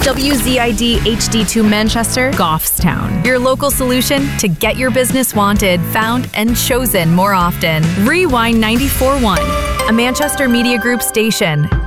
WZID HD2 Manchester, Goffstown. Your local solution to get your business wanted, found, and chosen more often. Rewind 94.1, a Manchester Media Group station.